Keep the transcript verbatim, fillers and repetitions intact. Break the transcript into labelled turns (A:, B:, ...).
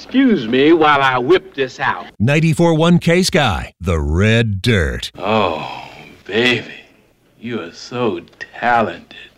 A: excuse me while I whip this out.
B: ninety-four point one K-Sky, the Red Dirt.
A: Oh, baby, you are so talented.